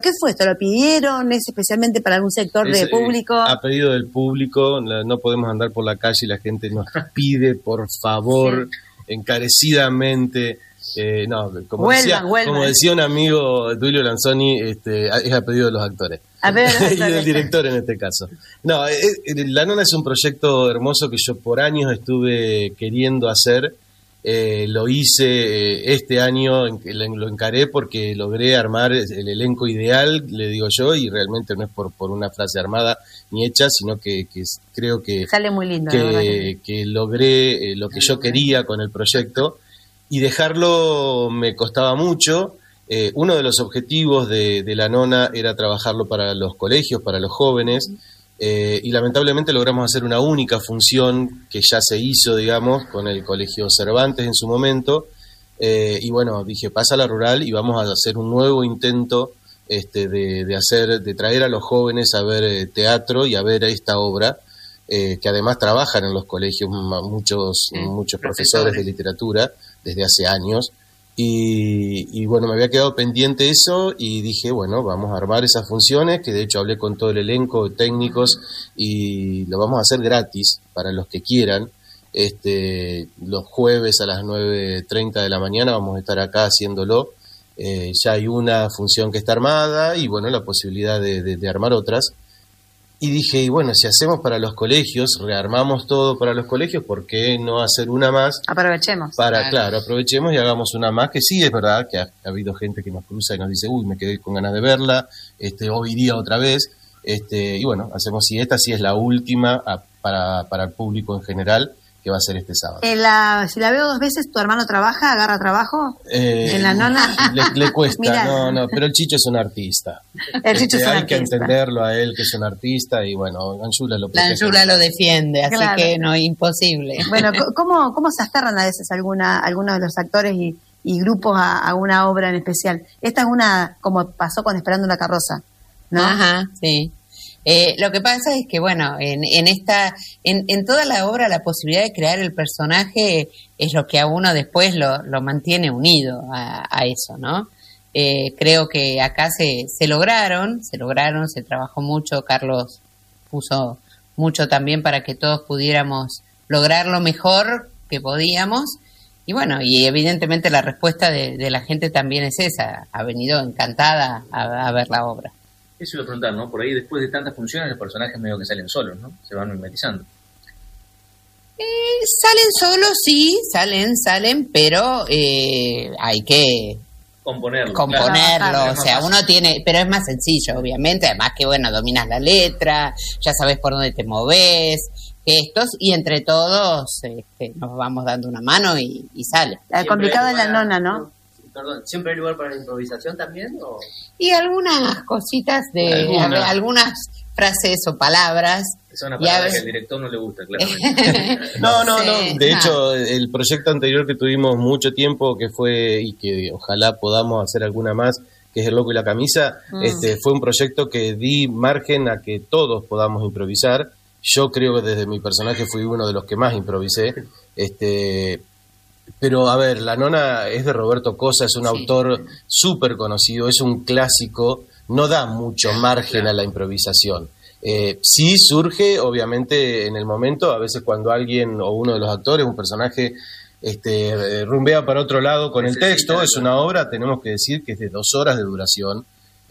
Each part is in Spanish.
qué fue esto? ¿Lo pidieron? ¿Es especialmente para algún sector de público? A pedido del público, no podemos andar por la calle y la gente nos pide, por favor, encarecidamente. Como decía un amigo, Duilio Lanzoni, es a pedido de los actores. Y del director en este caso. La Nona es un proyecto hermoso que yo por años estuve queriendo hacer. Lo hice este año, lo encaré porque logré armar el elenco ideal, le digo yo, y realmente no es por una frase armada ni hecha, sino que creo que sale muy lindo, que logré lo que yo quería con el proyecto, y dejarlo me costaba mucho. Uno de los objetivos de La Nona era trabajarlo para los colegios, para los jóvenes, y lamentablemente logramos hacer una única función que ya se hizo, digamos, con el Colegio Cervantes en su momento, y bueno, dije, pasa a la rural y vamos a hacer un nuevo intento de traer a los jóvenes a ver teatro y a ver esta obra, que además trabajan en los colegios muchos profesores de literatura desde hace años. Y bueno, me había quedado pendiente eso y dije, bueno, vamos a armar esas funciones, que de hecho hablé con todo el elenco de técnicos y lo vamos a hacer gratis para los que quieran. Los jueves a las 9:30 de la mañana vamos a estar acá haciéndolo. Ya hay una función que está armada y bueno, la posibilidad de armar otras. Y dije, y bueno, si hacemos para los colegios, rearmamos todo para los colegios, ¿por qué no hacer una más? Aprovechemos. Claro, aprovechemos y hagamos una más, que sí, es verdad que ha habido gente que nos cruza y nos dice, uy, me quedé con ganas de verla, o iría otra vez, y bueno, hacemos si esta sí es la última para el público en general, que va a ser este sábado. Si la veo 2 veces, ¿tu hermano agarra trabajo en La Nona? Le cuesta, no, pero el Chicho es un artista. El Chicho es un hay artista. que entenderlo a él, que es un artista, y bueno, Anjula lo protege. Anjula lo defiende, así que no, imposible. Bueno, ¿cómo se aferran a veces algunos de los actores y grupos a una obra en especial? Esta es una, como pasó con Esperando una carroza, ¿no? Ajá, sí. Lo que pasa es que, bueno, en toda la obra la posibilidad de crear el personaje es lo que a uno después lo mantiene unido a eso, ¿no? Creo que acá se lograron, se trabajó mucho, Carlos puso mucho también para que todos pudiéramos lograr lo mejor que podíamos. Y bueno, y evidentemente la respuesta de la gente también es esa, ha venido encantada a ver la obra. Eso iba a preguntar, ¿no? Por ahí después de tantas funciones los personajes medio que salen solos, ¿no? Se van mimetizando. Salen solos, sí, salen, pero hay que componerlo. Claro. O sea, uno tiene, pero es más sencillo, obviamente, además que, bueno, dominas la letra, ya sabes por dónde te movés, gestos, y entre todos nos vamos dando una mano y sale. Complicado es La Nona, ¿no? Perdón, ¿siempre hay lugar para la improvisación también? ¿O? Y algunas cositas algunas frases o palabras. Es una palabra que al director no le gusta, claramente. No. De hecho, el proyecto anterior que tuvimos mucho tiempo, que fue, y que ojalá podamos hacer alguna más, que es El Loco y la Camisa, fue un proyecto que di margen a que todos podamos improvisar. Yo creo que desde mi personaje fui uno de los que más improvisé. Pero, a ver, La Nona es de Roberto Cosa, es un autor súper conocido, es un clásico, no da mucho margen a la improvisación. Sí surge, obviamente, en el momento, a veces cuando alguien o uno de los actores, un personaje, rumbea para otro lado con el texto, es una obra, tenemos que decir que es de 2 horas de duración,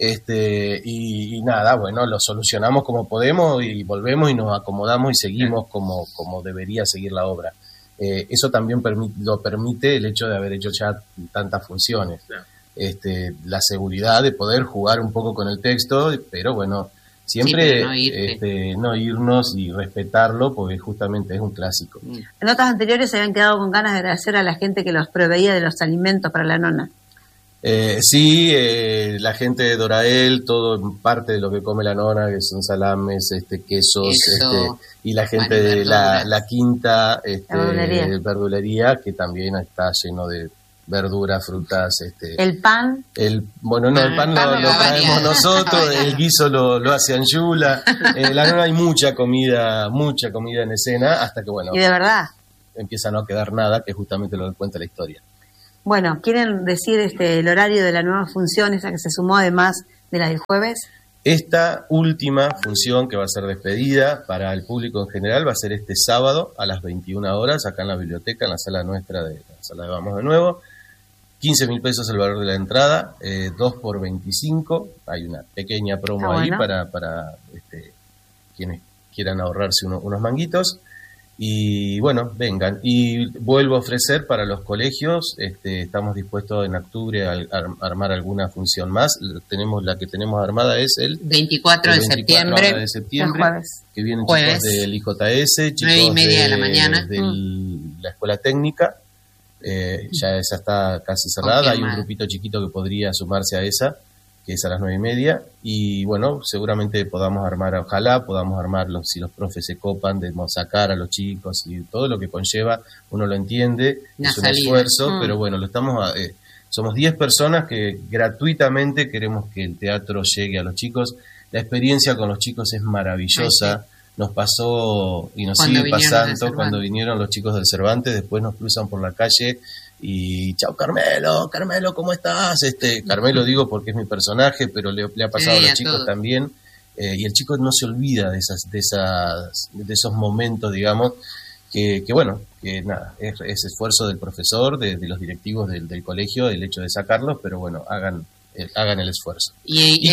y nada, bueno, lo solucionamos como podemos y volvemos y nos acomodamos y seguimos como debería seguir la obra. Eso también lo permite el hecho de haber hecho ya tantas funciones. Claro. La seguridad de poder jugar un poco con el texto, pero bueno, siempre no irnos y respetarlo, porque justamente es un clásico. En notas anteriores se habían quedado con ganas de agradecer a la gente que los proveía de los alimentos para La Nona. Sí, la gente de Dorael, todo parte de lo que come La Nona, que son salames, quesos, y la gente de la Quinta, verdulería, que también está lleno de verduras, frutas. ¿El pan? El pan lo traemos nosotros, el guiso lo hace Anjula. La Nona hay mucha comida en escena, hasta que, bueno, y de verdad empieza a no quedar nada, que es justamente lo que cuenta la historia. Bueno, ¿quieren decir el horario de la nueva función, esa que se sumó además de la del jueves? Esta última función, que va a ser despedida para el público en general, va a ser este sábado a las 21 horas, acá en la biblioteca, en la sala nuestra, de la sala de Vamos de Nuevo. 15.000 pesos el valor de la entrada, 2 por 25. Hay una pequeña promo ahí para quienes quieran ahorrarse unos manguitos. Y bueno, vengan. Y vuelvo a ofrecer para los colegios, estamos dispuestos en octubre a armar alguna función más. La que tenemos armada es el 24 de septiembre, que vienen jueves. Chicos del IJS, chicos 9:30 de la mañana. de la escuela técnica. Ya esa está casi cerrada. Hay un grupito chiquito que podría sumarse a esa, que es a las 9:30, y bueno, seguramente ojalá podamos armarlo, si los profes se copan de sacar a los chicos y todo lo que conlleva, uno lo entiende, es un esfuerzo, pero bueno, somos 10 personas que gratuitamente queremos que el teatro llegue a los chicos. La experiencia con los chicos es maravillosa. Nos pasó y nos sigue pasando cuando vinieron los chicos del Cervantes, después nos cruzan por la calle y chao Carmelo, ¿cómo estás? Carmelo digo porque es mi personaje, pero le ha pasado a los chicos también, y el chico no se olvida de esos momentos, digamos, que bueno, que nada, es esfuerzo del profesor, de los directivos del colegio, el hecho de sacarlos, pero bueno, hagan el esfuerzo. Y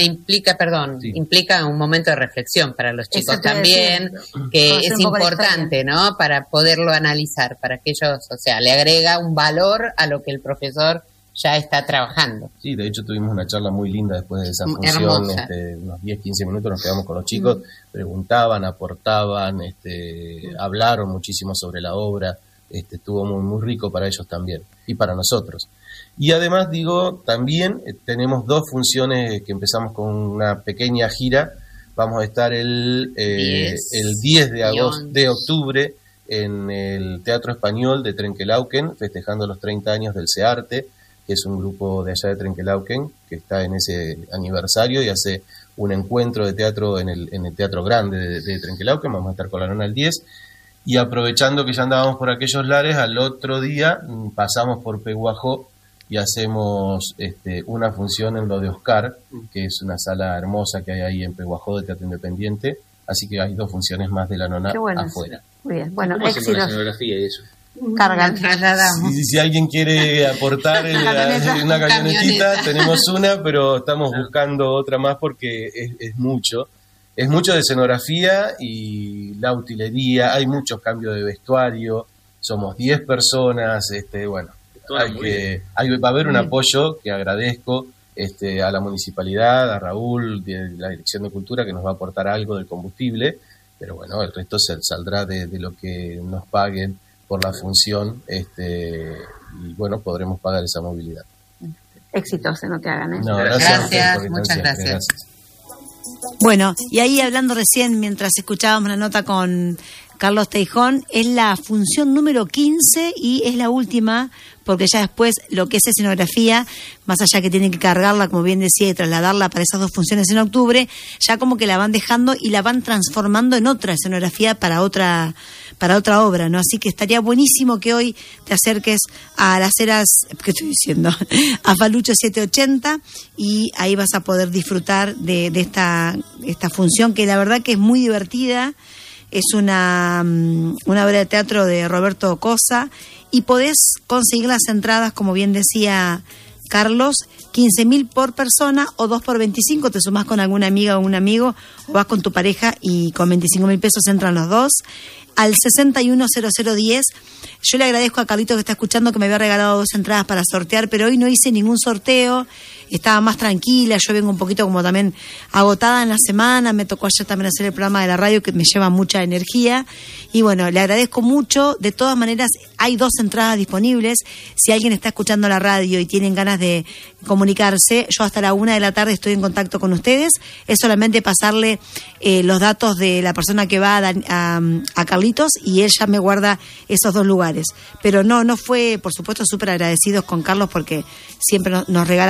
implica un momento de reflexión para los chicos también, que es importante, ¿no? Para poderlo analizar, para que ellos, le agrega un valor a lo que el profesor ya está trabajando. Sí, de hecho tuvimos una charla muy linda después de esa función, unos 10-15 minutos nos quedamos con los chicos, preguntaban, aportaban, hablaron muchísimo sobre la obra, estuvo muy, muy rico para ellos también, y para nosotros. Y además, también tenemos 2 funciones que empezamos con una pequeña gira. Vamos a estar el 10 de octubre en el Teatro Español de Trenquelauquen, festejando los 30 años del CEARTE, que es un grupo de allá de Trenquelauquen, que está en ese aniversario y hace un encuentro de teatro en el Teatro Grande de Trenquelauquen. Vamos a estar con la nona el 10. Y aprovechando que ya andábamos por aquellos lares, al otro día pasamos por Peguajó y hacemos una función en lo de Oscar, que es una sala hermosa que hay ahí en Peguajó de Teatro Independiente, así que hay 2 funciones más de la nona afuera. Muy bien, bueno, ¿Cómo hacemos la éxitos. escenografía y eso? Cargan. Si alguien quiere aportar una camionetita, tenemos una, pero estamos buscando otra más porque es mucho. Es mucho de escenografía y la utilería, hay muchos cambios de vestuario, somos 10 personas, bueno. Va a haber un apoyo que agradezco a la municipalidad, a Raúl de la Dirección de Cultura, que nos va a aportar algo del combustible, pero bueno, el resto saldrá de lo que nos paguen por la función, y bueno, podremos pagar esa movilidad. Éxitos en lo que hagan. No, gracias, muchas gracias. Bueno, y ahí hablando recién, mientras escuchábamos la nota con Carlos Teijón, es la función número 15 y es la última, porque ya después lo que es escenografía, más allá que tienen que cargarla, como bien decía, y trasladarla para esas 2 funciones en octubre, ya como que la van dejando y la van transformando en otra escenografía para otra obra, ¿no? Así que estaría buenísimo que hoy te acerques a las Heras, ¿qué estoy diciendo? A Falucho 780, y ahí vas a poder disfrutar de esta función, que la verdad que es muy divertida. Es una obra de teatro de Roberto Cosa, y podés conseguir las entradas, como bien decía Carlos, 15.000 por persona o 2 por 25, te sumás con alguna amiga o un amigo, o vas con tu pareja y con 25.000 pesos entran los dos. Al 610010. Yo le agradezco a Carlito que está escuchando, que me había regalado 2 entradas para sortear, pero hoy no hice ningún sorteo, estaba más tranquila, yo vengo un poquito como también agotada en la semana, me tocó ayer también hacer el programa de la radio que me lleva mucha energía, y bueno, le agradezco mucho. De todas maneras, hay 2 entradas disponibles, si alguien está escuchando la radio y tienen ganas de comunicarse, yo hasta la 1 de la tarde estoy en contacto con ustedes, es solamente pasarle los datos de la persona que va a Carlitos, y ella me guarda esos 2 lugares, pero no fue, por supuesto, súper agradecidos con Carlos porque siempre nos regala para sortear.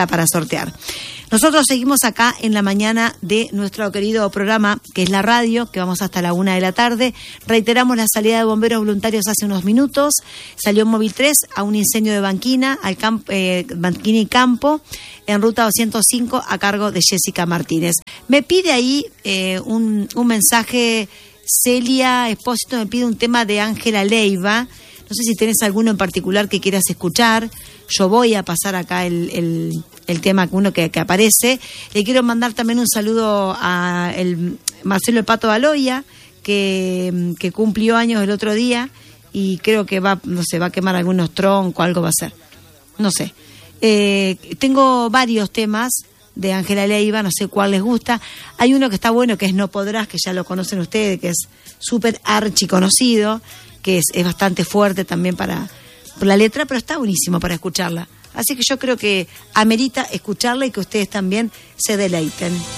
sortear. Nosotros seguimos acá en la mañana de nuestro querido programa, que es la radio, que vamos hasta la 1 de la tarde. Reiteramos la salida de bomberos voluntarios hace unos minutos. Salió Móvil 3 a un incendio de Banquina, Banquina y Campo, en ruta 205, a cargo de Jessica Martínez. Me pide ahí un mensaje, Celia Espósito me pide un tema de Ángela Leiva. No sé si tenés alguno en particular que quieras escuchar. Yo voy a pasar acá el tema que aparece. Le quiero mandar también un saludo a Marcelo El Pato Baloya, que cumplió años el otro día y creo que va a quemar algunos troncos, algo va a hacer. No sé. Tengo varios temas de Ángela Leiva, no sé cuál les gusta. Hay uno que está bueno, que es No Podrás, que ya lo conocen ustedes, que es súper archiconocido, que es bastante fuerte también por la letra, pero está buenísimo para escucharla. Así que yo creo que amerita escucharla y que ustedes también se deleiten.